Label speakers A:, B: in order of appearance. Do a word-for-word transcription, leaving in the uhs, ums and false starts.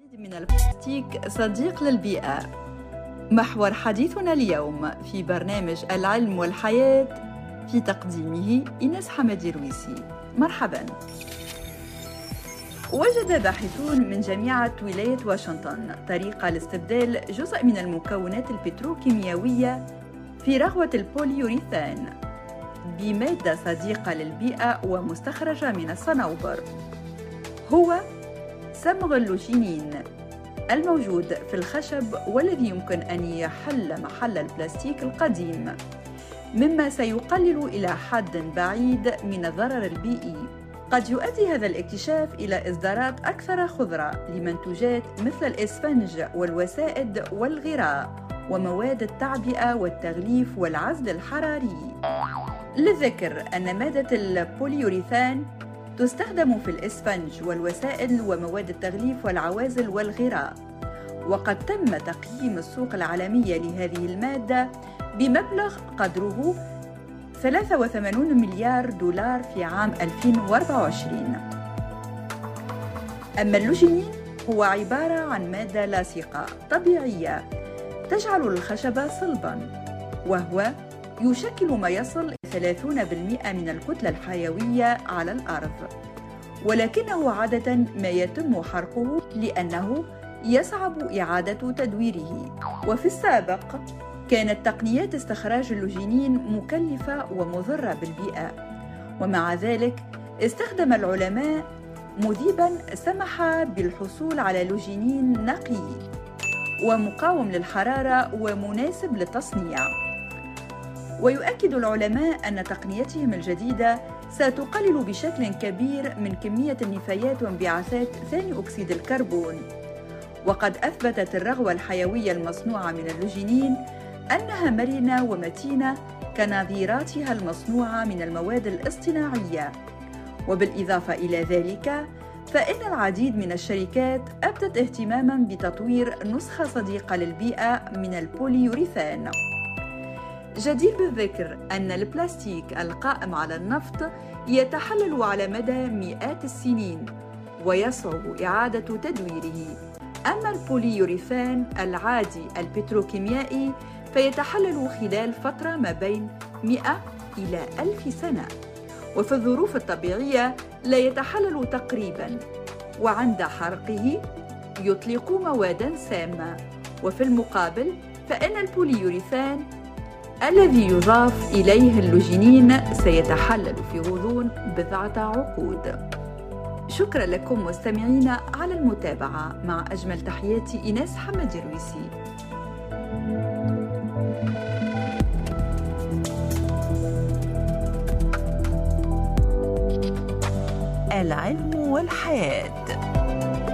A: العديد من البلاستيك صديق للبيئة. محور حديثنا اليوم في برنامج العلم والحياة، في تقديمه إيناس حمادي رويسي. مرحباً. وجد باحثون من جامعة ولاية واشنطن طريقة لاستبدال جزء من المكونات البتروكيميائية في رغوة البوليوريثان بمادة صديقة للبيئة ومستخرجة من الصنوبر، هو صمغ اللوجينين الموجود في الخشب، والذي يمكن أن يحل محل البلاستيك القديم، مما سيقلل إلى حد بعيد من الضرر البيئي. قد يؤدي هذا الاكتشاف إلى إصدارات أكثر خضرة لمنتوجات مثل الإسفنج والوسائد والغراء ومواد التعبئة والتغليف والعزل الحراري. للذكر أن مادة البوليوريثان تستخدم في الإسفنج والوسائل ومواد التغليف والعوازل والغراء، وقد تم تقييم السوق العالمية لهذه المادة بمبلغ قدره ثلاثة وثمانين مليار دولار في عام ألفين وأربعة وعشرين. أما اللوجينين هو عبارة عن مادة لاصقة طبيعية تجعل الخشب صلباً، وهو يشكل ما يصل ثلاثين بالمئة من الكتلة الحيوية على الأرض، ولكنه عادة ما يتم حرقه لأنه يصعب إعادة تدويره. وفي السابق كانت تقنيات استخراج اللوجينين مكلفة ومضرة بالبيئة، ومع ذلك استخدم العلماء مذيباً سمح بالحصول على لوجينين نقي ومقاوم للحرارة ومناسب للتصنيع. ويؤكد العلماء أن تقنيتهم الجديدة ستقلل بشكل كبير من كمية النفايات وانبعاثات ثاني أكسيد الكربون. وقد أثبتت الرغوة الحيوية المصنوعة من اللوجينين أنها مرنة ومتينة كنظيراتها المصنوعة من المواد الاصطناعية. وبالإضافة إلى ذلك، فإن العديد من الشركات أبدت اهتماماً بتطوير نسخة صديقة للبيئة من البوليوريثان. جدير بالذكر أن البلاستيك القائم على النفط يتحلل على مدى مئات السنين ويصعب إعادة تدويره، أما البوليوريثان العادي البتروكيميائي فيتحلل خلال فترة ما بين مئة إلى ألف سنة، وفي الظروف الطبيعية لا يتحلل تقريباً، وعند حرقه يطلق مواداً سامة. وفي المقابل فإن البوليوريثان الذي يضاف إليه اللوجينين سيتحلل في غضون بضعة عقود. شكرا لكم مستمعينا على المتابعة، مع أجمل تحياتي إيناس حمادي رويسي.
B: العلم والحياة.